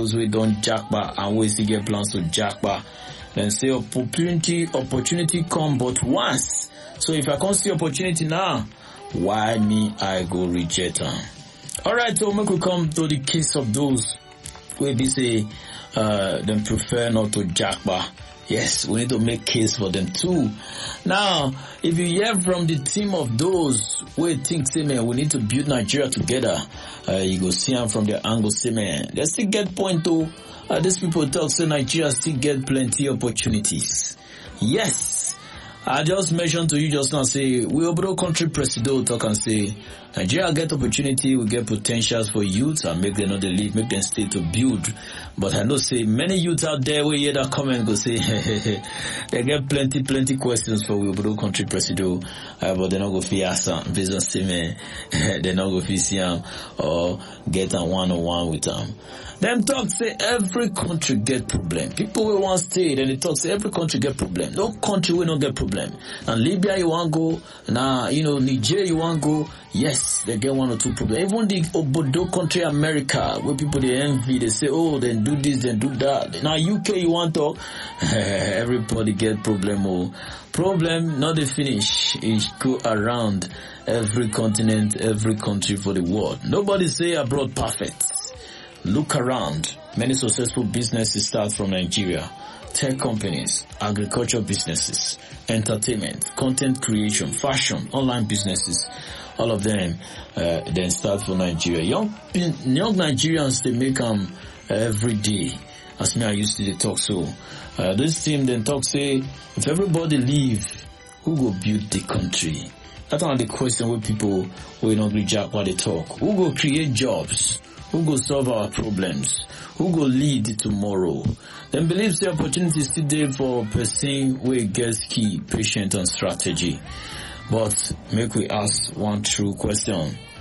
those who don't jackpot and we still get plans to jackpot. Then say opportunity come but once. So if I can't see opportunity now, why me I go reject them? Alright, so we could come to the case of those where they say them prefer not to jackpot. Yes, we need to make case for them too. Now, if you hear from the team of those who think, say, man, we need to build Nigeria together, you go see them from their angle, say, man, they still get point to, these people talk, say, Nigeria still get plenty opportunities. Yes. I just mentioned to you just now, say, we open country president talk and say, Nigeria get opportunity, we get potentials for youth and make them not the lead, make them stay to build. But I know say many youths out there will hear that comment go say, they get plenty questions for we open country president, but they not go fi ask business say man, they not go fi see him or get a one-on-one with them. Them talk say every country get problem. People will want stay, then they talk say every country get problem. No country will not get problem. And Libya you want go, now Niger you want go. Yes, they get one or two problems. Even the Obodo country America, where people they envy, they say, oh, then do this, then do that. Now UK you want to, everybody get problem. Oh, problem not the finish. It go around every continent, every country for the world. Nobody say abroad perfect. Look around. Many successful businesses start from Nigeria. Tech companies, agriculture businesses, entertainment, content creation, fashion, online businesses. All of them then start from Nigeria. Young Nigerians, they make them every day. As me, I used to talk so. This team then talk say, if everybody leave, who go build the country? That's not the question where people will not reject what they talk. Who go create jobs? Who go solve our problems? Who go lead tomorrow? Then believe the opportunity is still there for person who gets key, patient and strategy. But make we ask one true question.